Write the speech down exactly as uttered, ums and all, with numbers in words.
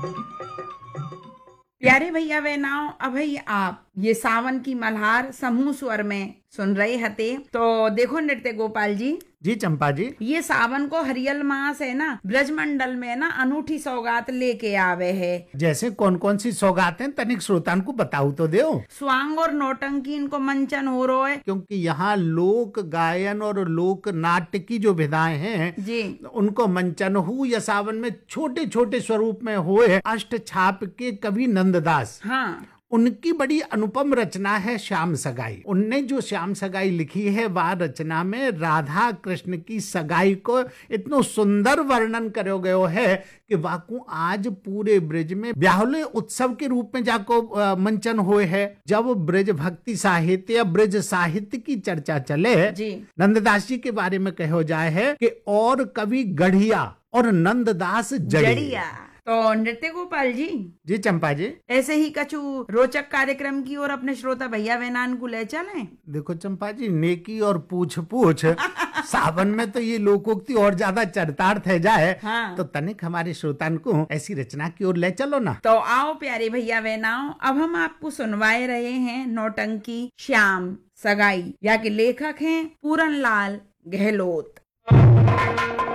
प्यारे भैया वे नाव अभई आप ये सावन की मल्हार समूह स्वर में सुन रहे हते। तो देखो नृत्य गोपाल जी जी चंपा जी, ये सावन को हरियल मास है ना, ब्रजमंडल में ना अनूठी सौगात लेके आवे है। जैसे कौन कौन सी सौगातें तनिक श्रोतान को बताऊ तो दो। स्वांग और नौटंकी इनको मंचन हो रहा है, क्योंकि यहाँ लोक गायन और लोक नाट्य की जो विधाएं हैं जी उनको मंचन हु या सावन में छोटे छोटे स्वरूप में हुए अष्ट छाप के कवि नंददास, हाँ उनकी बड़ी अनुपम रचना है श्याम सगाई। उनने जो श्याम सगाई लिखी है वह रचना में राधा कृष्ण की सगाई को इतना सुंदर वर्णन करो गयो है कि वाकू आज पूरे ब्रज में ब्याहुले उत्सव के रूप में जाको मंचन हुए है। जब ब्रज भक्ति साहित्य या ब्रज साहित्य की चर्चा चले जी, नंददास जी के बारे में कहो जाए है कि और कवि गढ़िया और नंददास जड़िया। तो नृत्य गोपाल जी जी चंपा जी, ऐसे ही कछु रोचक कार्यक्रम की और अपने श्रोता भैया वैनान को ले चलें। देखो चंपा जी, नेकी और पूछ पूछ सावन में तो ये लोकोक्ति और ज्यादा चरितार्थ है जाए, हाँ। तो तनिक हमारे श्रोतान को ऐसी रचना की ओर ले चलो ना। तो आओ प्यारे भैया वैनाओ, अब हम आपको सुनवाए रहे हैं नौटंकी श्याम सगाई, या के लेखक हैं पूरन लाल गहलोत।